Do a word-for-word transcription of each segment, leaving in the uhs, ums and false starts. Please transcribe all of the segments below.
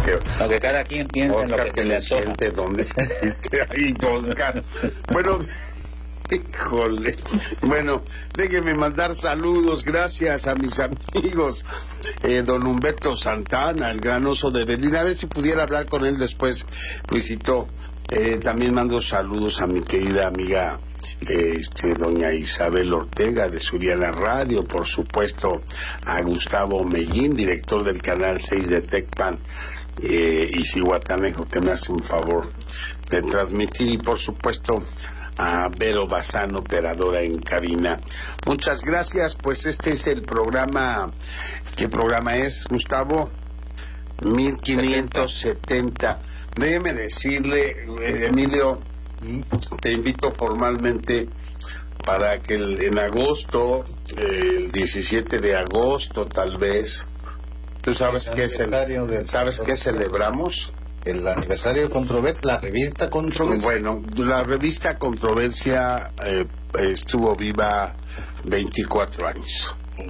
Dice, Aunque cada quien piensa en lo que se le antoja. ¿Dónde? Ahí, Oscar. Bueno, híjole. Bueno, déjenme mandar saludos. Gracias a mis amigos. Eh, don Humberto Santana, el gran oso de Berlín. A ver si pudiera hablar con él después, Luisito. Eh, también mando saludos a mi querida amiga Este, doña Isabel Ortega de Suriana Radio, por supuesto a Gustavo Mellín, director del canal seis de Tecpan, eh, y Cihuatanejo, que me hace un favor de transmitir, y por supuesto a Vero Bazán, operadora en cabina. Muchas gracias. Pues este es el programa. ¿Qué programa es, Gustavo? mil quinientos setenta. Déjeme decirle, eh, Emilio, te invito formalmente para que el, en agosto, eh, el diecisiete de agosto tal vez, ¿tú sabes qué es el, sabes qué celebramos? El aniversario de Controversia, la revista Controversia. Bueno, la revista Controversia eh, estuvo viva veinticuatro años.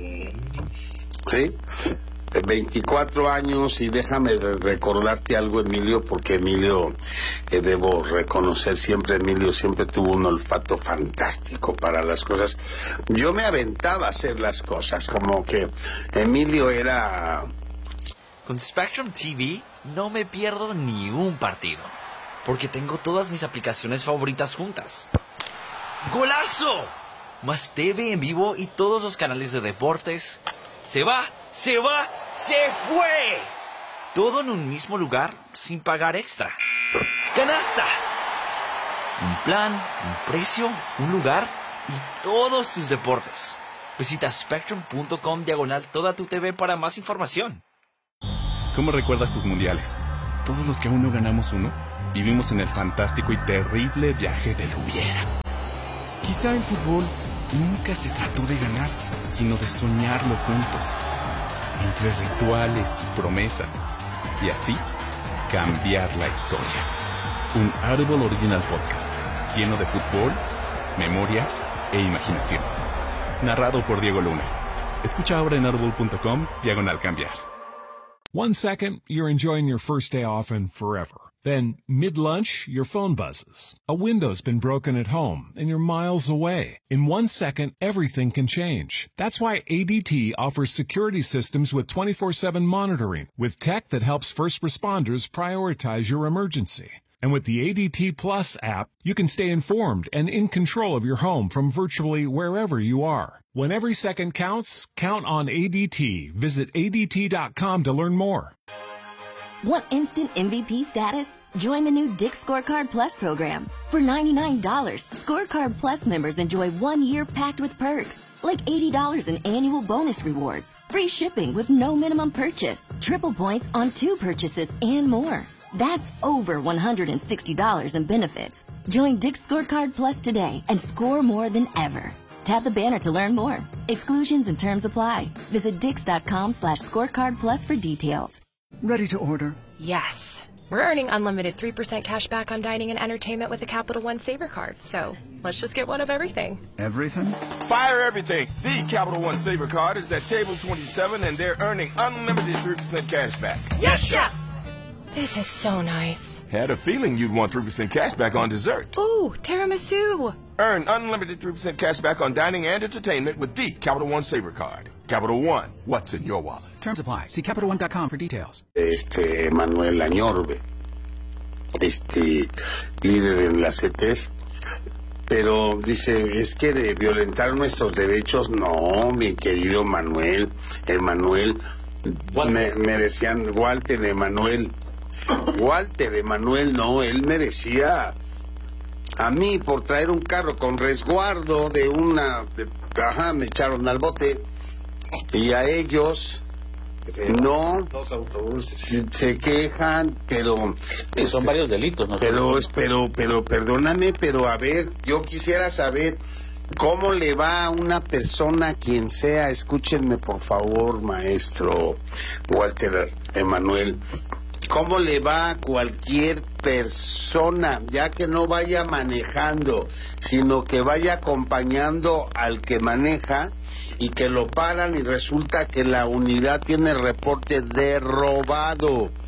¿Sí? veinticuatro años, y déjame recordarte algo, Emilio, porque Emilio, eh, debo reconocer siempre, Emilio siempre tuvo un olfato fantástico para las cosas. Yo me aventaba a hacer las cosas, como que Emilio era... Con Spectrum T V no me pierdo ni un partido, porque tengo todas mis aplicaciones favoritas juntas. ¡Golazo! Más T V en vivo y todos los canales de deportes. ¡Se va! ¡Se va! ¡Se fue! Todo en un mismo lugar sin pagar extra. ¡Canasta! Un plan, un precio, un lugar y todos tus deportes. Visita spectrum punto com diagonal toda tu T V para más información. ¿Cómo recuerdas tus mundiales? Todos los que aún no ganamos uno, vivimos en el fantástico y terrible viaje del hubiera. Quizá el fútbol nunca se trató de ganar, sino de soñarlo juntos. Entre rituales y promesas. Y así, cambiar la historia. Un Audible Original Podcast, lleno de fútbol, memoria e imaginación. Narrado por Diego Luna. Escucha ahora en audible punto com, diagonal cambiar. One second, you're enjoying your first day off and forever. Then, mid-lunch, your phone buzzes. A window's been broken at home, and you're miles away. In one second, everything can change. That's why A D T offers security systems with twenty-four seven monitoring, with tech that helps first responders prioritize your emergency. And with the A D T Plus app, you can stay informed and in control of your home from virtually wherever you are. When every second counts, count on A D T. Visit A D T dot com to learn more. Want instant M V P status? Join the new Dick's Scorecard Plus program. For ninety-nine dollars, Scorecard Plus members enjoy one year packed with perks, like eighty dollars in annual bonus rewards, free shipping with no minimum purchase, triple points on two purchases, and more. That's over one hundred sixty dollars in benefits. Join Dick's Scorecard Plus today and score more than ever. Tap the banner to learn more. Exclusions and terms apply. Visit dix dot com slash scorecard plus for details. Ready to order? Yes. We're earning unlimited three percent cash back on dining and entertainment with the Capital One Saver Card. So let's just get one of everything. Everything? Fire everything. The Capital One Saver Card is at table twenty-seven, and they're earning unlimited three percent cash back. Yes, Chef! This is so nice. Had a feeling you'd want three percent cash back on dessert. Ooh, tiramisu. Earn unlimited three percent cash back on dining and entertainment with the Capital One Saver Card. Capital One, what's in your wallet? Terms apply. See Capital One dot com for details. Este, Manuel Añorbe, este, líder en la C E T E F, pero dice, es que de violentar nuestros derechos, no, mi querido Manuel, Emanuel, me, me decían Walter Emanuel, Walter Emanuel, no, él merecía a mí por traer un carro con resguardo de una, de, ajá, me echaron al bote, y a ellos... No, dos autobuses. Se quejan, pero sí, son varios delitos, ¿no? Pero, pero, pero, perdóname, pero a ver, yo quisiera saber cómo le va a una persona, quien sea. Escúchenme, por favor, maestro Walter Emanuel. ¿Cómo le va a cualquier persona, ya que no vaya manejando, sino que vaya acompañando al que maneja, y que lo paran y resulta que la unidad tiene reporte de robado?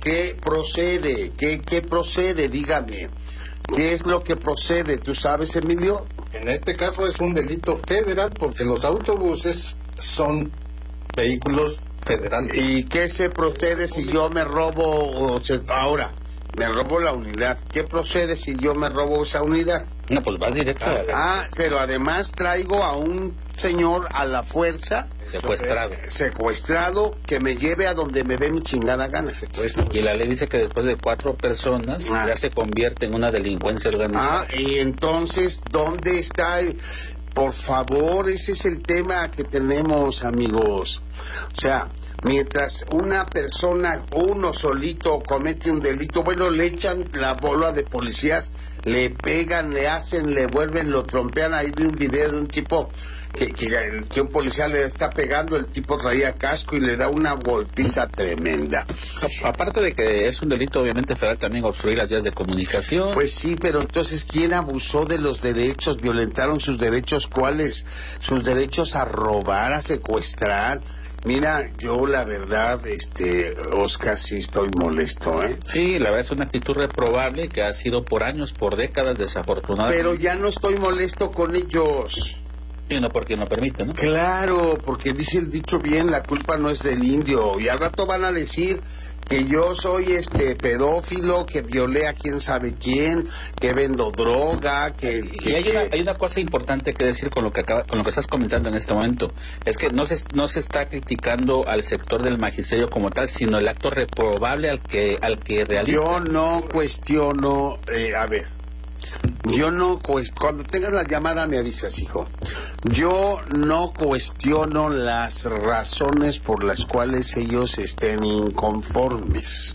¿qué procede? ¿Qué, qué procede? Dígame. ¿Qué es lo que procede? ¿Tú sabes, Emilio? En este caso es un delito federal porque los autobuses son vehículos federales. ¿Y qué se procede si yo me robo, o se, ahora, me robo la unidad? ¿Qué procede si yo me robo esa unidad? No, pues va directo. Ah, pero además traigo a un señor a la fuerza. Secuestrado. Secuestrado, que me lleve a donde me dé mi chingada gana. Secuestro. Y la ley dice que después de cuatro personas ah. ya se convierte en una delincuencia organizada. Ah, y entonces, ¿dónde está el...? Por favor, ese es el tema que tenemos, amigos. O sea, mientras una persona, uno solito, comete un delito, bueno, le echan la bola de policías, le pegan, le hacen, le vuelven, lo trompean. Ahí vi un video de un tipo que, que, que un policía le está pegando, el tipo traía casco y le da una golpiza tremenda. Aparte de que es un delito obviamente federal también obstruir las vías de comunicación. Pues sí, pero entonces, ¿quién abusó de los derechos? ¿Violentaron sus derechos? ¿Cuáles? Sus derechos a robar, a secuestrar. Mira, yo la verdad, este, Oscar, sí estoy molesto, ¿eh? Sí, la verdad es una actitud reprobable que ha sido por años, por décadas, desafortunada. Pero ya no estoy molesto con ellos. Y no porque no permite, ¿no? Claro, porque dice el dicho bien, la culpa no es del indio. Y al rato van a decir que yo soy este pedófilo, que violé a quién sabe quién, que vendo droga, que... que y hay una, hay una cosa importante que decir con lo que acaba, con lo que estás comentando en este momento. Es que no se, no se está criticando al sector del magisterio como tal, sino el acto reprobable al que, al que realiza. Yo no cuestiono, eh, a ver, yo no cuestiono, cuando tengas la llamada me avisas, hijo. Yo no cuestiono las razones por las cuales ellos estén inconformes.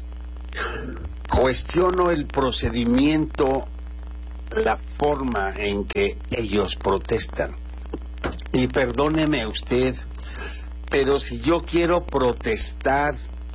Cuestiono el procedimiento, la forma en que ellos protestan. Y perdóneme usted, pero si yo quiero protestar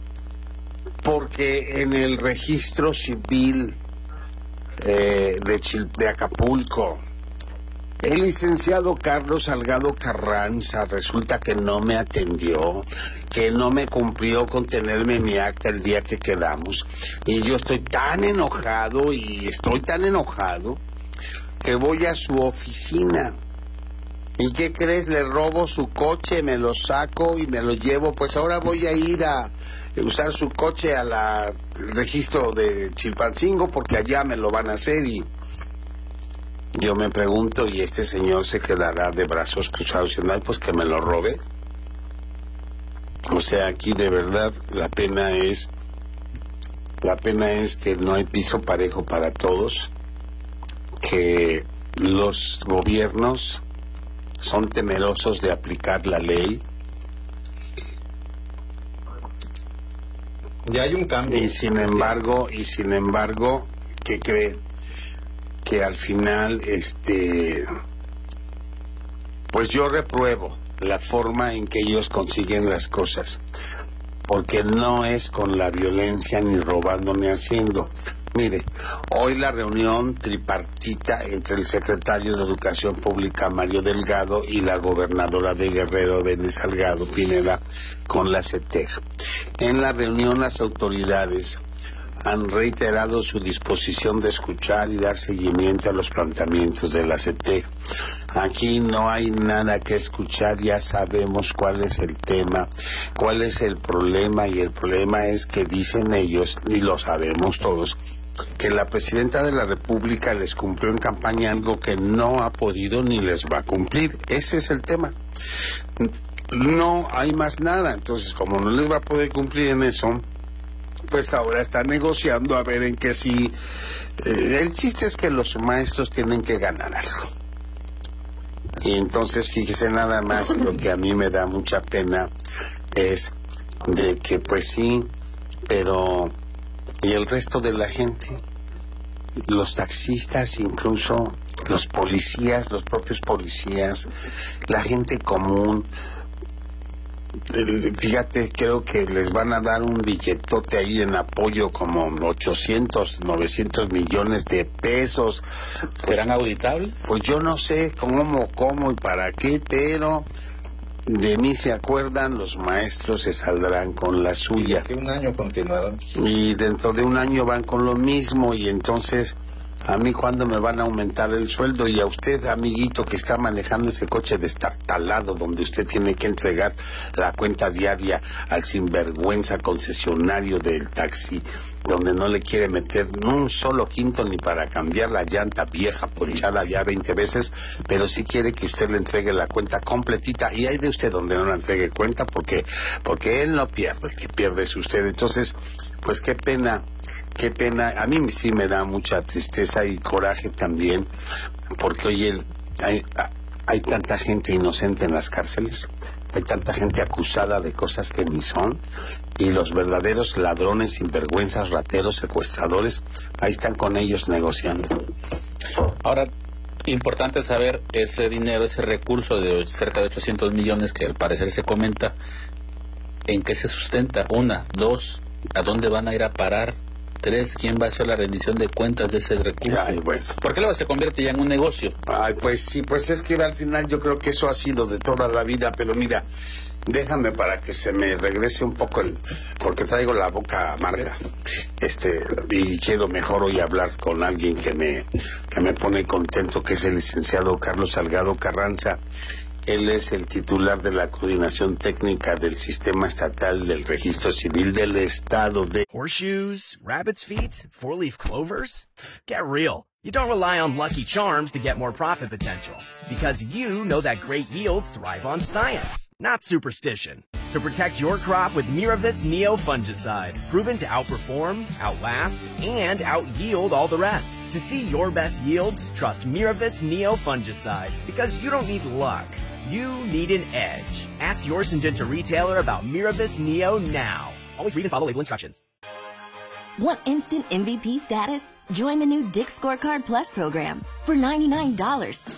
porque en el registro civil eh, de, Chil- de Acapulco, el licenciado Carlos Salgado Carranza resulta que no me atendió, que no me cumplió con tenerme mi acta el día que quedamos, y yo estoy tan enojado y estoy tan enojado que voy a su oficina. ¿Y qué crees? Le robo su coche, me lo saco y me lo llevo. Pues ahora voy a ir a usar su coche a la al registro de Chilpancingo porque allá me lo van a hacer. Y yo me pregunto, ¿y este señor se quedará de brazos cruzados y no, pues que me lo robe? O sea, aquí de verdad la pena es la pena es que no hay piso parejo para todos, que los gobiernos son temerosos de aplicar la ley. Ya hay un cambio. Y sin embargo, y sin embargo, ¿qué cree? Que al final, este, pues yo repruebo la forma en que ellos consiguen las cosas, porque no es con la violencia, ni robando, ni haciendo. Mire, hoy la reunión tripartita entre el secretario de Educación Pública, Mario Delgado, y la gobernadora de Guerrero, Bene Salgado Pineda, con la CETEG. En la reunión las autoridades han reiterado su disposición de escuchar y dar seguimiento a los planteamientos de la CETEG. Aquí no hay nada que escuchar, ya sabemos cuál es el tema, cuál es el problema, y el problema es que dicen ellos, y lo sabemos todos, que la presidenta de la República les cumplió en campaña algo que no ha podido ni les va a cumplir. Ese es el tema. No hay más nada. Entonces, como no les va a poder cumplir en eso, pues ahora está negociando a ver en qué sí. Eh, el chiste es que los maestros tienen que ganar algo. Y entonces, fíjese nada más, lo que a mí me da mucha pena es de que pues sí, pero ¿y el resto de la gente? Los taxistas, incluso los policías, los propios policías, la gente común. Fíjate, creo que les van a dar un billetote ahí en apoyo, como ochocientos, novecientos millones de pesos. ¿Serán auditables? Pues yo no sé cómo, cómo y para qué, pero de mí se acuerdan, los maestros se saldrán con la suya. Que un año continuarán. Y dentro de un año van con lo mismo, y entonces, ¿a mí cuándo me van a aumentar el sueldo? Y a usted, amiguito, que está manejando ese coche destartalado, donde usted tiene que entregar la cuenta diaria al sinvergüenza concesionario del taxi, donde no le quiere meter un solo quinto ni para cambiar la llanta vieja ponchada ya veinte veces, pero sí quiere que usted le entregue la cuenta completita, y hay de usted donde no le entregue cuenta, porque porque él no pierde, el que pierde es usted. Entonces, pues qué pena, qué pena. A mí sí me da mucha tristeza y coraje también, porque oye, hay, hay tanta gente inocente en las cárceles, hay tanta gente acusada de cosas que ni son, y los verdaderos ladrones, sinvergüenzas, rateros, secuestradores, ahí están con ellos negociando. Ahora, importante saber ese dinero, ese recurso de cerca de ochocientos millones que al parecer se comenta, ¿en qué se sustenta? Una, dos, ¿a dónde van a ir a parar? Tres, ¿quién va a hacer la rendición de cuentas de ese recurso? Ay, bueno. ¿Por qué luego se convierte ya en un negocio? Ay, pues sí, pues es que al final yo creo que eso ha sido de toda la vida, pero mira, déjame para que se me regrese un poco el, porque traigo la boca amarga, este, y quiero mejor hoy hablar con alguien que me, que me pone contento, que es el licenciado Carlos Salgado Carranza. Él es el titular de la coordinación técnica del Sistema Estatal del Registro Civil del Estado de... Horseshoes, rabbit's feet, four-leaf clovers? Get real. You don't rely on Lucky Charms to get more profit potential, because you know that great yields thrive on science, not superstition. So protect your crop with Miravis Neo Fungicide, proven to outperform, outlast, and out-yield all the rest. To see your best yields, trust Miravis Neo Fungicide, because you don't need luck. You need an edge. Ask your Syngenta retailer about Miravis Neo now. Always read and follow label instructions. Want instant M V P status? Join the new Dick's Scorecard Plus program. For ninety-nine dollars,